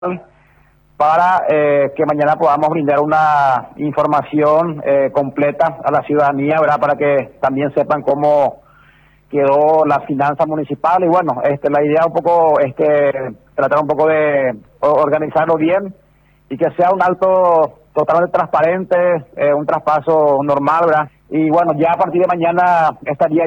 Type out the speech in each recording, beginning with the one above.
para que mañana podamos brindar una información completa a la ciudadanía, ¿verdad? Para que también sepan cómo quedó la finanza municipal y bueno, la idea un poco, tratar un poco de organizarlo bien y que sea un acto totalmente transparente, un traspaso normal, ¿verdad? Y bueno, ya a partir de mañana estaría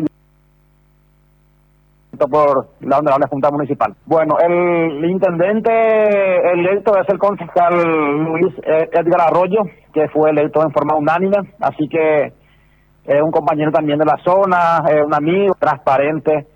por la Honorable Junta Municipal. Bueno, el intendente electo es el concejal Luis Edgar Arroyo, que fue electo en forma unánime, así que es un compañero también de la zona, un amigo, transparente,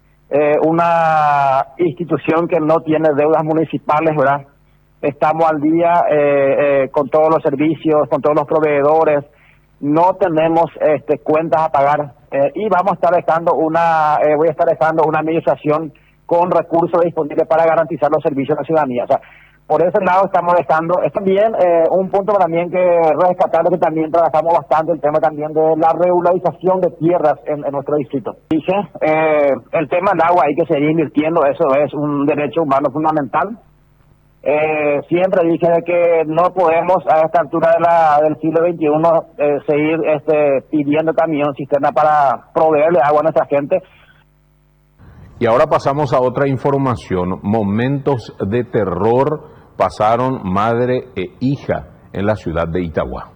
una institución que no tiene deudas municipales, ¿verdad? Estamos al día con todos los servicios, con todos los proveedores, no tenemos cuentas a pagar y vamos a estar dejando voy a estar dejando una administración con recursos disponibles para garantizar los servicios a la ciudadanía. O sea, por ese lado estamos dejando, es también un punto también que rescatar, que también trabajamos bastante el tema también de la regularización de tierras en nuestro distrito. Dije, el tema del agua hay que seguir invirtiendo, eso es un derecho humano fundamental. Siempre dije que no podemos a esta altura del siglo XXI seguir pidiendo camión cisterna para proveerle agua a nuestra gente. Y ahora pasamos a otra información. Momentos de terror pasaron madre e hija en la ciudad de Itagua.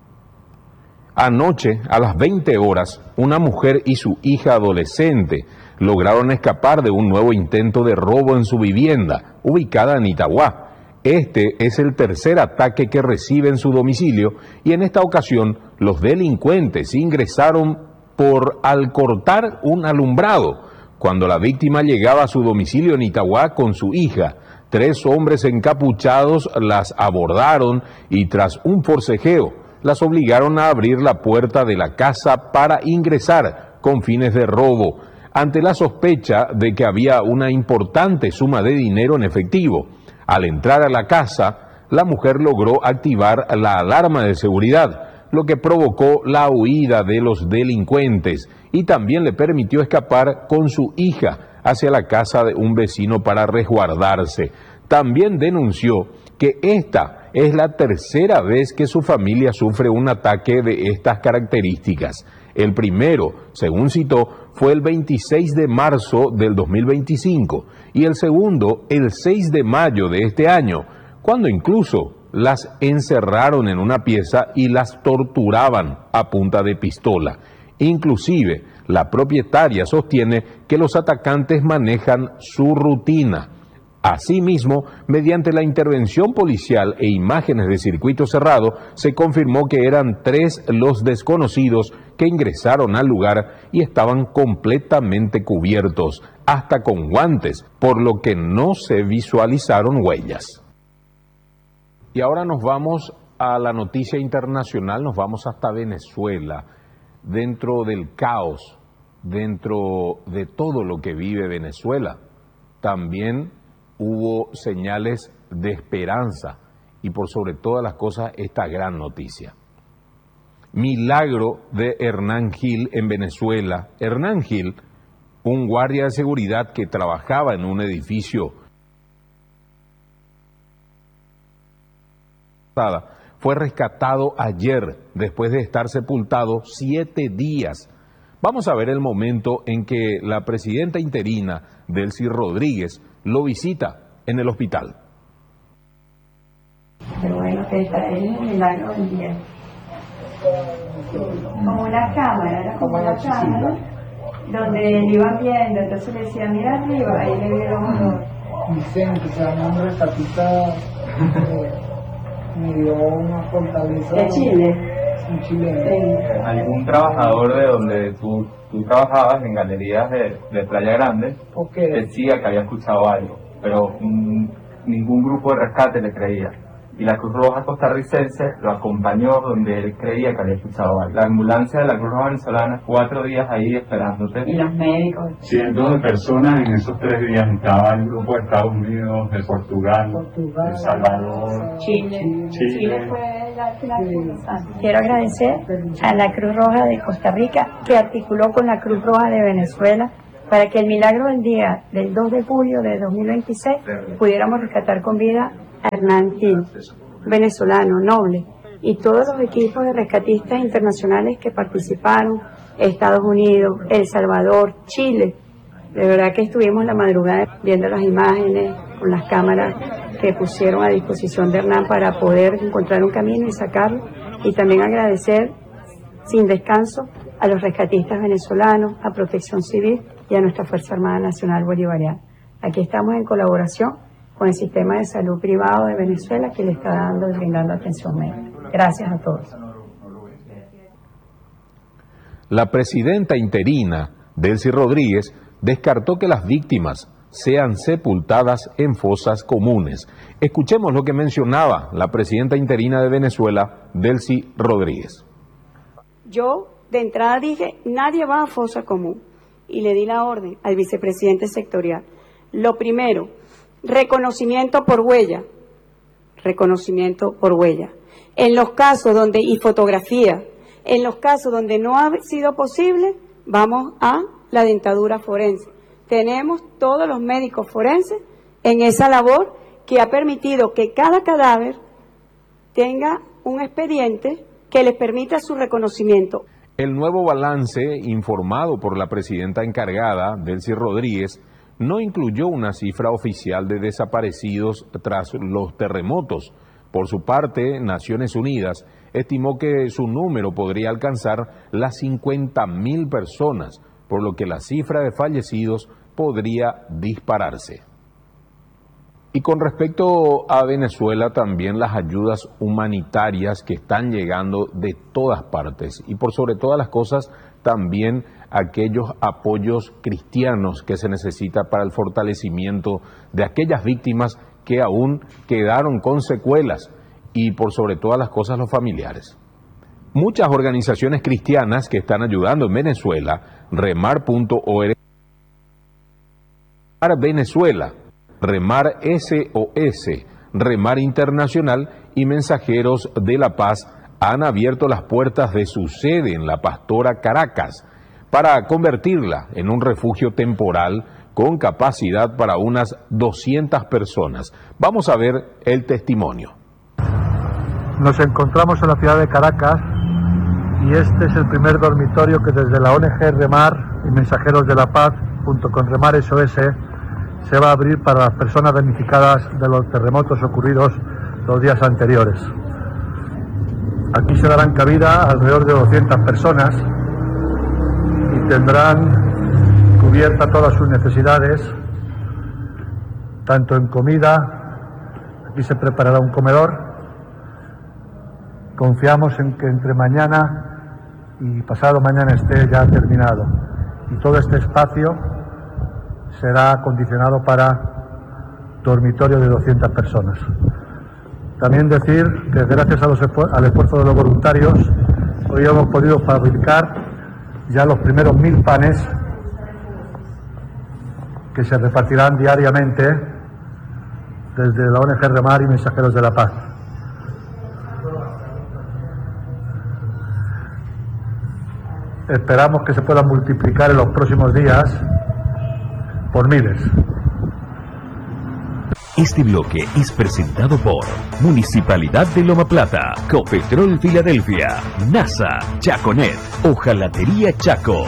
Anoche, a las 20 horas, una mujer y su hija adolescente lograron escapar de un nuevo intento de robo en su vivienda, ubicada en Itagua. Este es el tercer ataque que recibe en su domicilio y en esta ocasión los delincuentes ingresaron al cortar un alumbrado. Cuando la víctima llegaba a su domicilio en Itagua con su hija, 3 hombres encapuchados las abordaron y tras un forcejeo las obligaron a abrir la puerta de la casa para ingresar con fines de robo, ante la sospecha de que había una importante suma de dinero en efectivo. Al entrar a la casa, la mujer logró activar la alarma de seguridad, lo que provocó la huida de los delincuentes y también le permitió escapar con su hija hacia la casa de un vecino para resguardarse. También denunció que esta es la tercera vez que su familia sufre un ataque de estas características. El primero, según citó, fue el 26 de marzo del 2025 y el segundo el 6 de mayo de este año, cuando incluso las encerraron en una pieza y las torturaban a punta de pistola. Inclusive, la propietaria sostiene que los atacantes manejan su rutina. Asimismo, mediante la intervención policial e imágenes de circuito cerrado, se confirmó que eran 3 los desconocidos que ingresaron al lugar y estaban completamente cubiertos, hasta con guantes, por lo que no se visualizaron huellas. Y ahora nos vamos a la noticia internacional, nos vamos hasta Venezuela, dentro del caos, dentro de todo lo que vive Venezuela. También hubo señales de esperanza y por sobre todas las cosas esta gran noticia. Milagro de Hernán Gil en Venezuela. Hernán Gil, un guardia de seguridad que trabajaba en un edificio, fue rescatado ayer después de estar sepultado 7 días. Vamos a ver el momento en que la presidenta interina, Delcy Rodríguez, lo visita en el hospital. Pero bueno, que está en el milagro del día. Como una cámara, era como una cámara, donde le iban viendo, entonces le decía, mira arriba, ahí le vieron. Vicente, se llama un rescatista, me dio una fortaleza. ¿De Chile? Un chileno. Sí. ¿Algún trabajador de donde tú trabajabas en galerías de Playa Grande decía que había escuchado algo, pero ningún grupo de rescate le creía? Y la Cruz Roja costarricense lo acompañó donde él creía que había escuchado algo. La ambulancia de la Cruz Roja venezolana, 4 días ahí esperándote. Y los médicos. Cientos de personas en esos 3 días. Estaba el grupo de Estados Unidos, de Portugal, de El Salvador, Chile fue la Quiero agradecer a la Cruz Roja de Costa Rica, que articuló con la Cruz Roja de Venezuela para que el milagro del día del 2 de julio de 2026 pudiéramos rescatar con vida a Hernán Gil, venezolano, noble, y todos los equipos de rescatistas internacionales que participaron, Estados Unidos, El Salvador, Chile. De verdad que estuvimos la madrugada viendo las imágenes con las cámaras que pusieron a disposición de Hernán para poder encontrar un camino y sacarlo. Y también agradecer sin descanso a los rescatistas venezolanos, a Protección Civil y a nuestra Fuerza Armada Nacional Bolivariana. Aquí estamos en colaboración con el sistema de salud privado de Venezuela que le está dando y brindando atención médica. Gracias a todos. La presidenta interina, Delcy Rodríguez, descartó que las víctimas sean sepultadas en fosas comunes. Escuchemos lo que mencionaba la presidenta interina de Venezuela, Delcy Rodríguez. Yo de entrada dije, nadie va a fosa común, y le di la orden al vicepresidente sectorial. Lo primero, reconocimiento por huella. En los casos donde, y fotografía, en los casos donde no ha sido posible, vamos a la dentadura forense. Tenemos todos los médicos forenses en esa labor que ha permitido que cada cadáver tenga un expediente que les permita su reconocimiento. El nuevo balance informado por la presidenta encargada, Delcy Rodríguez, no incluyó una cifra oficial de desaparecidos tras los terremotos. Por su parte, Naciones Unidas estimó que su número podría alcanzar las 50.000 personas, por lo que la cifra de fallecidos podría dispararse. Y con respecto a Venezuela, también las ayudas humanitarias que están llegando de todas partes y por sobre todas las cosas también aquellos apoyos cristianos que se necesita para el fortalecimiento de aquellas víctimas que aún quedaron con secuelas y por sobre todas las cosas los familiares. Muchas organizaciones cristianas que están ayudando en Venezuela, remar.org, Venezuela, Remar SOS, Remar Internacional y Mensajeros de la Paz han abierto las puertas de su sede en La Pastora, Caracas, para convertirla en un refugio temporal con capacidad para unas 200 personas. Vamos a ver el testimonio. Nos encontramos en la ciudad de Caracas y este es el primer dormitorio que desde la ONG Remar y Mensajeros de la Paz, junto con Remar SOS, se va a abrir para las personas damnificadas de los terremotos ocurridos los días anteriores. Aquí se darán cabida alrededor de 200 personas y tendrán cubiertas todas sus necesidades, tanto en comida, aquí se preparará un comedor. Confiamos en que entre mañana y pasado mañana esté ya terminado y todo este espacio será acondicionado para dormitorio de 200 personas. También decir que gracias al esfuerzo de los voluntarios hoy hemos podido fabricar ya los primeros 1000 panes que se repartirán diariamente desde la ONG Remar y Mensajeros de la Paz. Esperamos que se puedan multiplicar en los próximos días por miles. Este bloque es presentado por Municipalidad de Loma Plata, Copetrol Filadelfia, NASA, Chaconet, Hojalatería Chaco.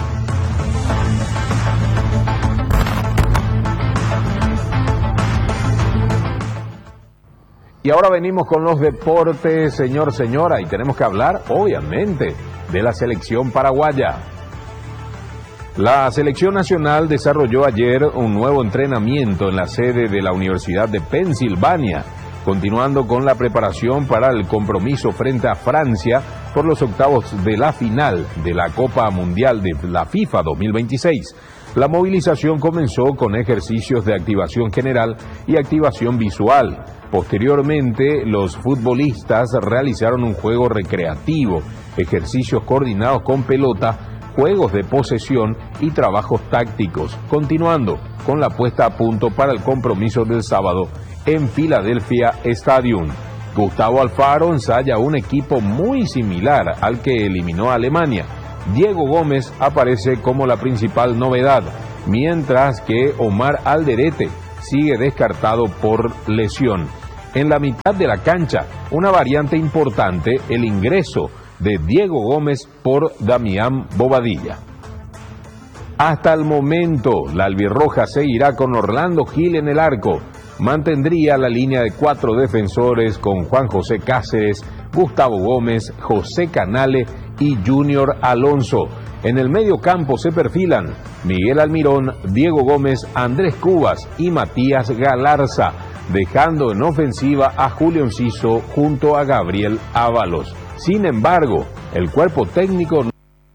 Y ahora venimos con los deportes, señora, y tenemos que hablar, obviamente, de la selección paraguaya. La selección nacional desarrolló ayer un nuevo entrenamiento en la sede de la Universidad de Pensilvania, continuando con la preparación para el compromiso frente a Francia por los octavos de la final de la Copa Mundial de la FIFA 2026. La movilización comenzó con ejercicios de activación general y activación visual. Posteriormente, los futbolistas realizaron un juego recreativo, ejercicios coordinados con pelota, juegos de posesión y trabajos tácticos, continuando con la puesta a punto para el compromiso del sábado en Philadelphia Stadium. Gustavo Alfaro ensaya un equipo muy similar al que eliminó a Alemania. Diego Gómez aparece como la principal novedad, mientras que Omar Alderete sigue descartado por lesión. en la mitad de la cancha. Una variante importante, el ingreso de Diego Gómez por Damián Bobadilla. Hasta el momento, la albirroja seguirá con Orlando Gil en el arco. Mantendría la línea de 4 defensores con Juan José Cáceres, Gustavo Gómez, José Canale y Junior Alonso. En el medio campo se perfilan Miguel Almirón, Diego Gómez, Andrés Cubas y Matías Galarza, dejando en ofensiva a Julio Enciso junto a Gabriel Ábalos. Sin embargo, el cuerpo técnico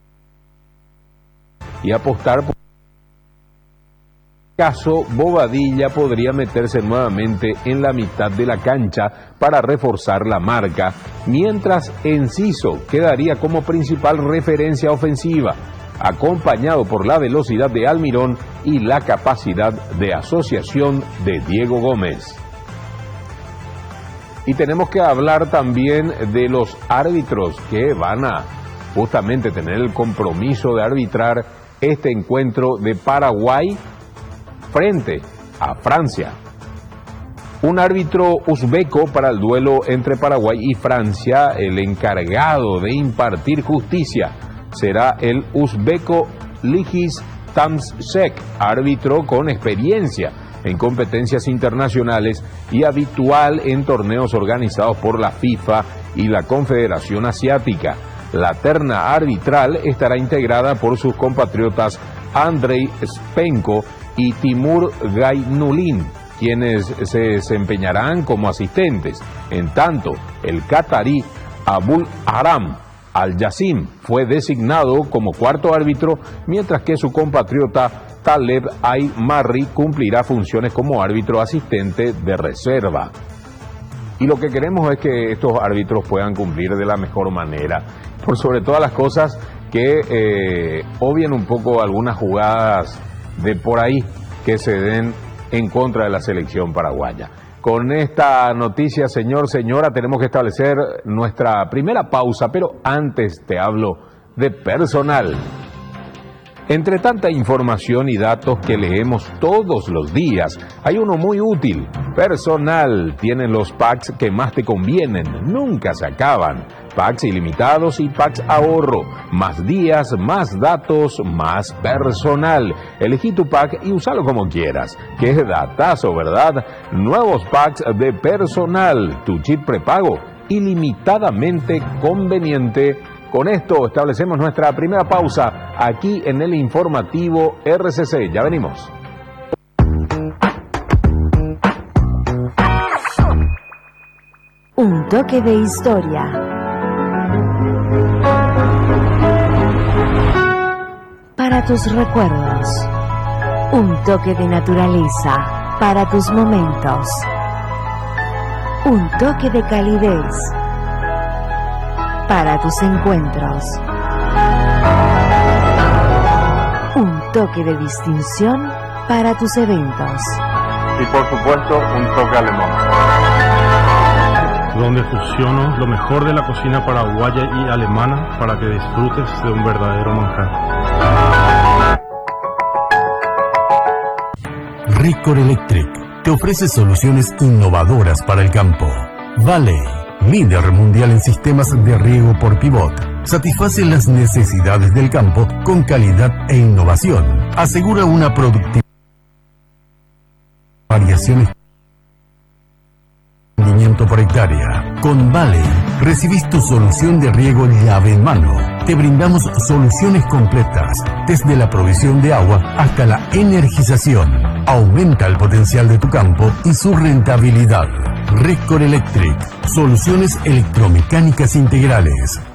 y apostar por caso Bobadilla podría meterse nuevamente en la mitad de la cancha para reforzar la marca, mientras Enciso quedaría como principal referencia ofensiva, acompañado por la velocidad de Almirón y la capacidad de asociación de Diego Gómez. Y tenemos que hablar también de los árbitros que van a justamente tener el compromiso de arbitrar este encuentro de Paraguay frente a Francia. Un árbitro uzbeco para el duelo entre Paraguay y Francia, el encargado de impartir justicia será el uzbeco Ligis Tamsek, árbitro con experiencia en competencias internacionales y habitual en torneos organizados por la FIFA y la Confederación Asiática. La terna arbitral estará integrada por sus compatriotas Andrei Spenko y Timur Gainulin, quienes se desempeñarán como asistentes. En tanto, el catarí Abul Aram Al-Yassim fue designado como cuarto árbitro, mientras que su compatriota Taleb Ay-Marri cumplirá funciones como árbitro asistente de reserva. Y lo que queremos es que estos árbitros puedan cumplir de la mejor manera, por sobre todas las cosas que obvien un poco algunas jugadas de por ahí que se den en contra de la selección paraguaya. Con esta noticia, señora, tenemos que establecer nuestra primera pausa, pero antes te hablo de Personal. Entre tanta información y datos que leemos todos los días, hay uno muy útil. Personal tiene los packs que más te convienen, nunca se acaban. Packs ilimitados y packs ahorro. Más días, más datos, más personal. Elegí tu pack y úsalo como quieras. ¡Qué datazo!, ¿verdad? Nuevos packs de Personal. Tu chip prepago, ilimitadamente conveniente. Con esto establecemos nuestra primera pausa aquí en el informativo RCC. Ya venimos. Un toque de historia. Para tus recuerdos. Un toque de naturaleza para tus momentos. Un toque de calidez para tus encuentros. Un toque de distinción para tus eventos. Y por supuesto, un toque alemán. Donde fusiono lo mejor de la cocina paraguaya y alemana para que disfrutes de un verdadero manjar. Ricor Electric te ofrece soluciones innovadoras para el campo. Valley, líder mundial en sistemas de riego por pivot, satisface las necesidades del campo con calidad e innovación. Asegura una productividad, variaciones por hectárea. Con Valley recibís tu solución de riego llave en mano. Te brindamos soluciones completas, desde la provisión de agua hasta la energización. Aumenta el potencial de tu campo y su rentabilidad. Ricor Electric, soluciones electromecánicas integrales.